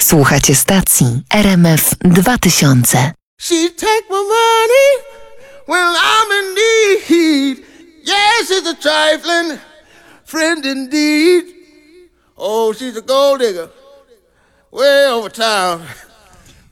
Słuchacie stacji RMF 2000. She take my money when I'm in need. Yes, she's a trifling friend indeed. Oh, she's a gold digger way over town.